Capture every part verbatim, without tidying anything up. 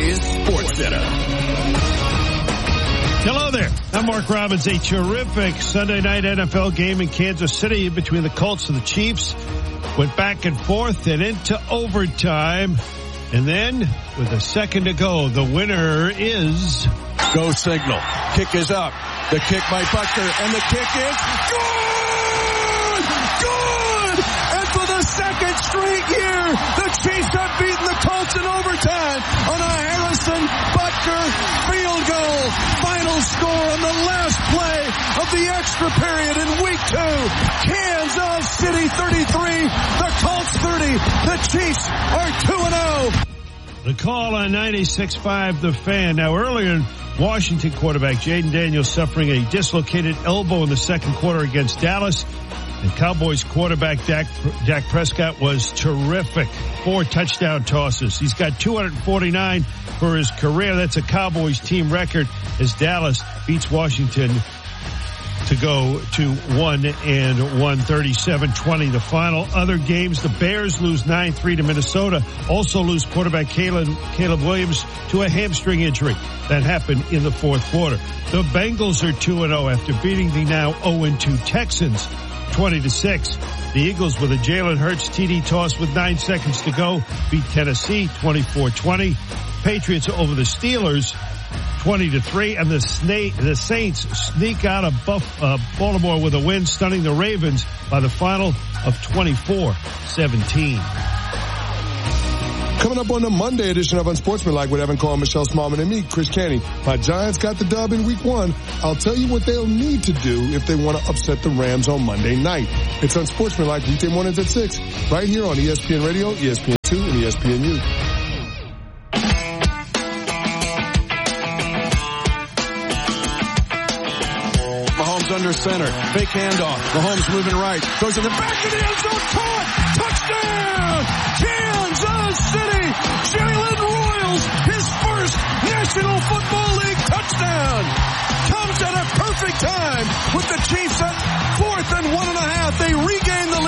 Blaze Sports Center. Hello there. I'm Mark Robbins. A terrific Sunday night N F L game in Kansas City between the Colts and the Chiefs. Went back and forth and into overtime. And then, with a second to go, the winner is... Go signal. Kick is up. The kick by Butker, and the kick is good! Good! And for the second straight year, the Chiefs have beaten the Colts in overtime on a Harrison Butker field goal. Final score on the last play of the extra period in week two. Kansas City thirty-three, the Colts thirty. The Chiefs are two and oh. The call on ninety-six point five The Fan. Now, earlier, Washington quarterback Jaden Daniels suffering a dislocated elbow in the second quarter against Dallas. And Cowboys quarterback Dak, Dak Prescott was terrific. Four touchdown tosses. He's got two hundred forty-nine for his career. That's a Cowboys team record as Dallas beats Washington to go to one and one, thirty-seven twenty. The final other games, the Bears lose nine three to Minnesota. Also lose quarterback Caleb, Caleb Williams to a hamstring injury. That happened in the fourth quarter. The Bengals are two and oh after beating the now oh and two Texans twenty to six. The Eagles with a Jalen Hurts T D toss with nine seconds to go beat Tennessee twenty-four twenty. Patriots over the Steelers twenty to three, and the snake, the Saints sneak out of Buff, uh, Baltimore with a win, stunning the Ravens by the final of twenty-four seventeen. Coming up on the Monday edition of Unsportsmanlike with Evan Cole, Michelle Smallman, and me, Chris Canny. My Giants got the dub in week one. I'll tell you what they'll need to do if they want to upset the Rams on Monday night. It's Unsportsmanlike weekday mornings at six, right here on E S P N Radio, E S P N two, and E S P N U. Under center, fake handoff. Mahomes moving right, goes to the back of the end zone, caught, touchdown, Kansas City. Jalen Royals, his first National Football League touchdown, comes at a perfect time with the Chiefs at fourth and one and a half. They regain the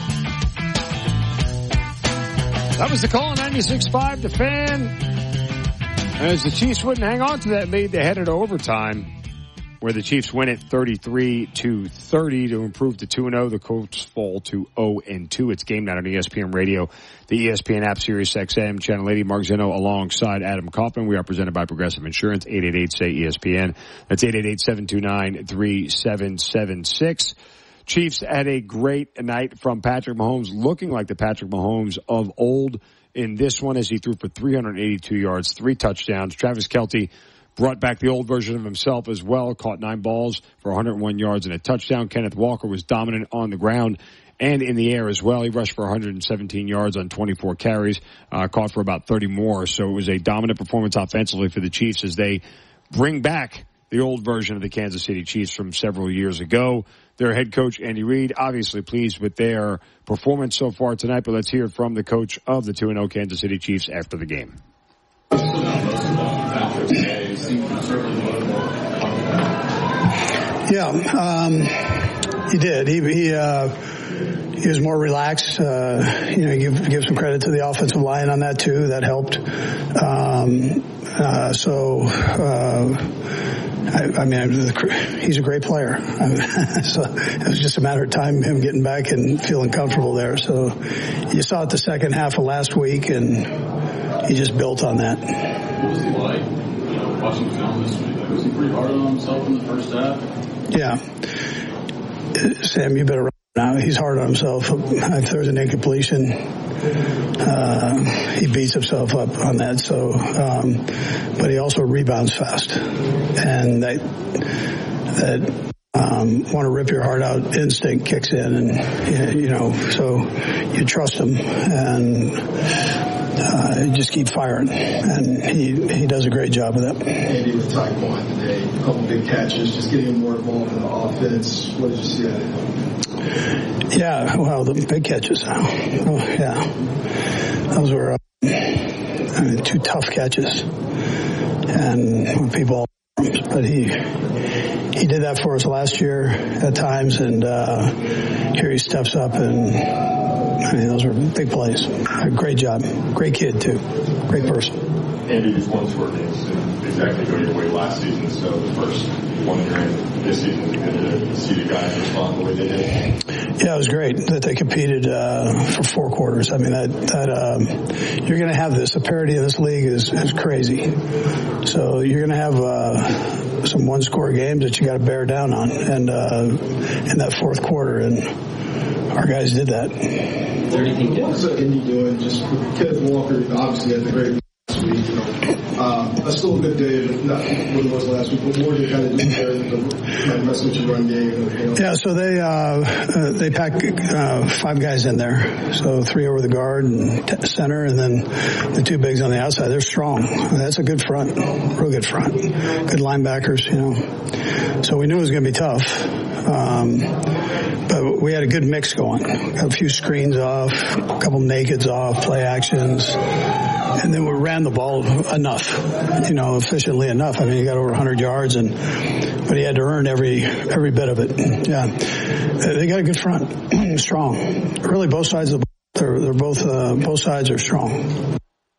lead. That was the call on ninety-six point five. The Fan. As the Chiefs wouldn't hang on to that lead, they headed to overtime, where the Chiefs win it thirty-three to thirty to improve to two and oh. The Colts fall to oh and two. It's game night on E S P N Radio, the E S P N app, Sirius X M, Channel eighty. Mark Zeno alongside Adam Kaufman. We are presented by Progressive Insurance, eight eight eight, S A Y, E S P N. That's eight eight eight, seven two nine, three seven seven six. Chiefs had a great night from Patrick Mahomes, looking like the Patrick Mahomes of old in this one as he threw for three hundred eighty-two yards, three touchdowns. Travis Kelce brought back the old version of himself as well, caught nine balls for one hundred one yards and a touchdown. Kenneth Walker was dominant on the ground and in the air as well. He rushed for one hundred seventeen yards on twenty-four carries, uh, caught for about thirty more. So it was a dominant performance offensively for the Chiefs as they bring back the old version of the Kansas City Chiefs from several years ago. Their head coach, Andy Reid, obviously pleased with their performance so far tonight, but let's hear from the coach of the two and oh Kansas City Chiefs after the game. Yeah, um, he did. He he, uh, he was more relaxed. Uh, you know, give give some credit to the offensive line on that too. That helped. Um, uh, so, uh, I, I mean, he's a great player. So it was just a matter of time him getting back and feeling comfortable there. So you saw it the second half of last week, and he just built on that. What was he like, you know, watching film this week? Like, was he pretty hard on himself in the first half? Yeah. Sam, you better run now. He's hard on himself. If there's an incompletion, uh, he beats himself up on that. So, um, but he also rebounds fast. And that, that, um, want to rip your heart out instinct kicks in, and, you know, so you trust him and, Uh, just keep firing, and he he does a great job of that. Andy with Tyquan today, a couple big catches, just getting him more involved in the offense. What did you see out of him? Yeah, well, the big catches. Oh, yeah, those were uh, I mean, two tough catches, and people. But he he did that for us last year at times, and uh, here he steps up and I mean, those were big plays. Great job. Great kid, too. Great person. Andy, these one score games didn't exactly go your way last season, so the first one you're in this season, is good to see the guys respond the way they did. Yeah, it was great that they competed uh, for four quarters. I mean, that, that um, you're going to have this. The parity of this league is, is crazy. So you're going to have uh, some one-score games that you got to bear down on, and uh, in that fourth quarter, and our guys did that. Is there anything What's Indy doing? Just Kenneth Walker obviously had the great last week. You know, um, a still a good day, but not what it was last week. But more to kind of do there, the message of run game. You know. Yeah, so they uh, uh, they pack uh, five guys in there. So three over the guard and t- center, and then the two bigs on the outside. They're strong. That's a good front, real good front. Good linebackers, you know. So we knew it was going to be tough. Um, but we had a good mix going. Got a few screens off, a couple nakeds off, play actions, and then we ran the ball enough, you know, efficiently enough. I mean, he got over one hundred yards, and but he had to earn every every bit of it. Yeah, they got a good front, strong. Really, both sides of the ball, they're, they're both uh, both sides are strong.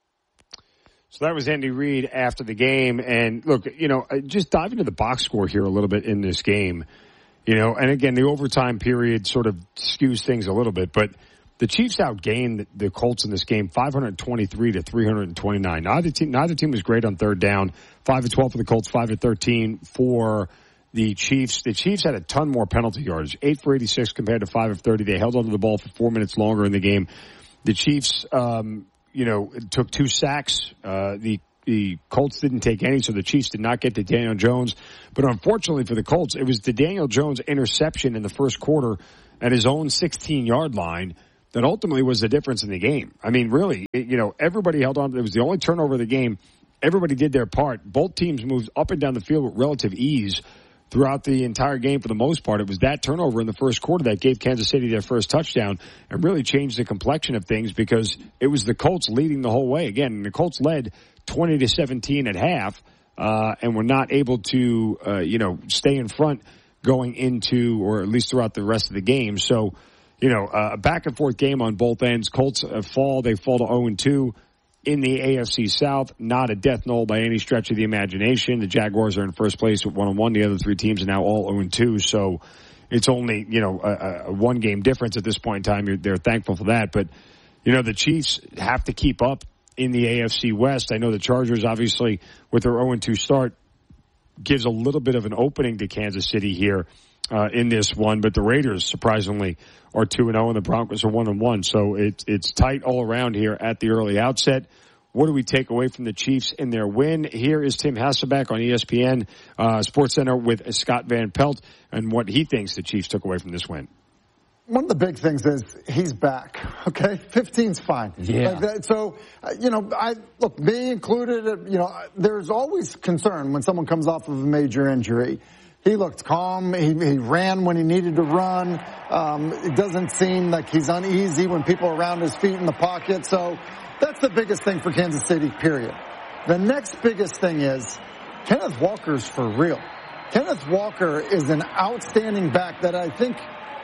So that was Andy Reid after the game, and look, you know, just dive into the box score here a little bit in this game. You know, and again, the overtime period sort of skews things a little bit, but the Chiefs outgained the Colts in this game five hundred twenty-three to three hundred twenty-nine. Neither team, neither team was great on third down. five of twelve for the Colts, five of thirteen for the Chiefs. The Chiefs had a ton more penalty yards, eight for eighty-six compared to five of thirty. They held onto the ball for four minutes longer in the game. The Chiefs, um, you know, took two sacks. Uh, the The Colts didn't take any, so the Chiefs did not get to Daniel Jones. But unfortunately for the Colts, it was the Daniel Jones interception in the first quarter at his own sixteen-yard line that ultimately was the difference in the game. I mean, really, it, you know, everybody held on. It was the only turnover of the game. Everybody did their part. Both teams moved up and down the field with relative ease throughout the entire game for the most part. It was that turnover in the first quarter that gave Kansas City their first touchdown and really changed the complexion of things because it was the Colts leading the whole way. Again, the Colts led twenty to seventeen at half, uh, and were not able to, uh, you know, stay in front going into, or at least throughout the rest of the game. So, you know, uh, a back and forth game on both ends. Colts uh, fall. They fall to oh and two in the A F C South. Not a death knell by any stretch of the imagination. The Jaguars are in first place with one and one. The other three teams are now all oh and two. So it's only, you know, a, a one game difference at this point in time. You're, they're thankful for that. But, you know, the Chiefs have to keep up in the A F C West. I know the Chargers, obviously, with their oh and two start, gives a little bit of an opening to Kansas City here uh, in this one. But the Raiders, surprisingly, are two and oh, and the Broncos are one and one. So it's it's tight all around here at the early outset. What do we take away from the Chiefs in their win? Here is Tim Hasselbeck on E S P N uh, Sports Center with Scott Van Pelt and what he thinks the Chiefs took away from this win. One of the big things is he's back. Okay, fifteen's fine. Yeah. Like that, so uh, you know, I look, me included. Uh, you know, there's always concern when someone comes off of a major injury. He looked calm. He, he ran when he needed to run. Um, it doesn't seem like he's uneasy when people are around his feet in the pocket. So that's the biggest thing for Kansas City. Period. The next biggest thing is Kenneth Walker's for real. Kenneth Walker is an outstanding back that I think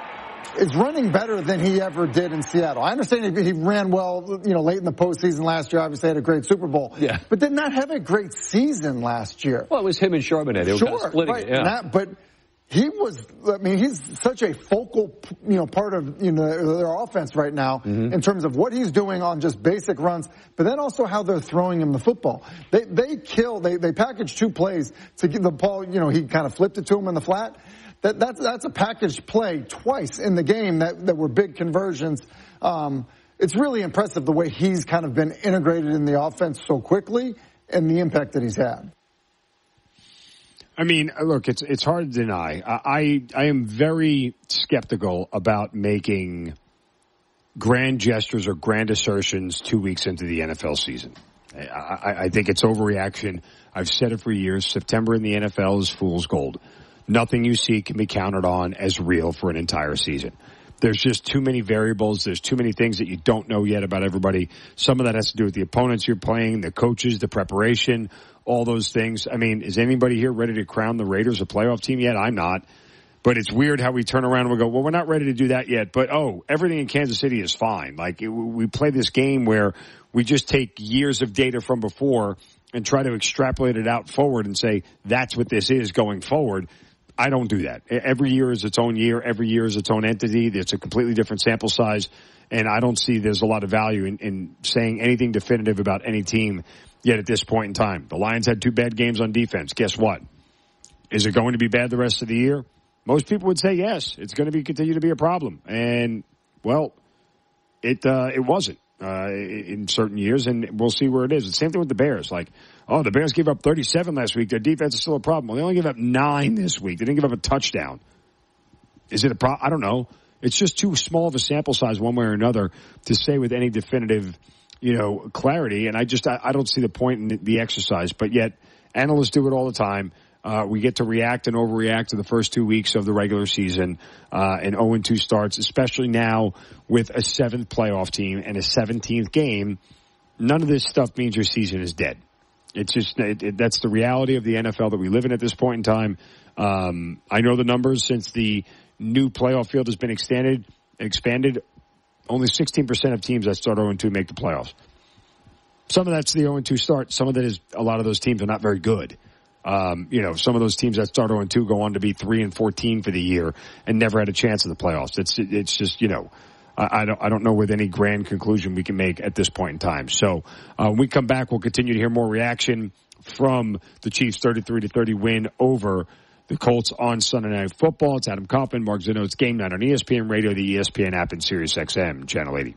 is running better than he ever did in Seattle. I understand he, he ran well, you know, late in the postseason last year. Obviously had a great Super Bowl. Yeah. But did not have a great season last year. Well, it was him and Charbonnet. They were sure, kind of splitting right. it. Yeah. That, but he was, I mean, he's such a focal, you know, part of, you know, their offense right now mm-hmm. in terms of what he's doing on just basic runs, but then also how they're throwing him the football. They, they kill, they, they package two plays to get the ball, you know, he kind of flipped it to him in the flat. That, that's, that's a packaged play twice in the game that, that were big conversions. Um, it's really impressive the way he's kind of been integrated in the offense so quickly and the impact that he's had. I mean, look, it's it's hard to deny. I I am very skeptical about making grand gestures or grand assertions two weeks into the N F L season. I, I, I think it's overreaction. I've said it for years. September in the N F L is fool's gold. Nothing you see can be counted on as real for an entire season. There's just too many variables. There's too many things that you don't know yet about everybody. Some of that has to do with the opponents you're playing, the coaches, the preparation, all those things. I mean, is anybody here ready to crown the Raiders a playoff team yet? I'm not. But it's weird how we turn around and we go, well, we're not ready to do that yet. But, oh, everything in Kansas City is fine. Like, it, we play this game where we just take years of data from before and try to extrapolate it out forward and say, that's what this is going forward. I don't do that. Every year is its own year. Every year is its own entity. It's a completely different sample size. And I don't see there's a lot of value in, in saying anything definitive about any team yet at this point in time. The Lions had two bad games on defense. Guess what? Is it going to be bad the rest of the year? Most people would say yes. It's going to be continue to be a problem. And, well, it uh, it wasn't uh, in certain years, and we'll see where it is. The same thing with the Bears. Like, oh, the Bears gave up thirty-seven last week. Their defense is still a problem. Well, they only gave up nine this week. They didn't give up a touchdown. Is it a problem? I don't know. It's just too small of a sample size one way or another to say with any definitive, you know, clarity. And I just I, I don't see the point in the, the exercise. But yet, analysts do it all the time. Uh, we get to react and overreact to the first two weeks of the regular season, uh, and oh and two starts, especially now with a seventh playoff team and a seventeenth game. None of this stuff means your season is dead. It's just, it, it, that's the reality of the N F L that we live in at this point in time. Um, I know the numbers since the new playoff field has been extended, expanded. Only sixteen percent of teams that start oh and two make the playoffs. Some of that's the oh and two start. Some of that is a lot of those teams are not very good. Um, you know, some of those teams that start oh and two go on to be three and fourteen for the year and never had a chance in the playoffs. It's, it's just, you know, I, I don't, I don't know with any grand conclusion we can make at this point in time. So, uh, when we come back, we'll continue to hear more reaction from the Chiefs' thirty-three to thirty win over the Colts on Sunday Night Football. It's Adam Kaufman, Mark Zeno. It's Game Night on E S P N Radio, the E S P N app, and Sirius X M, Channel eighty.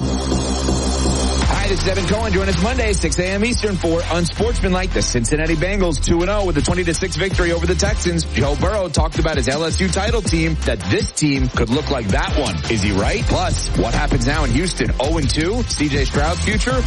Hi, this is Evan Cohen. Join us Monday, six a.m. Eastern for Unsportsmanlike. The Cincinnati Bengals two and oh with a twenty to six victory over the Texans. Joe Burrow talked about his L S U title team, that this team could look like that one. Is he right? Plus, what happens now in Houston? oh and two? C J Stroud's future?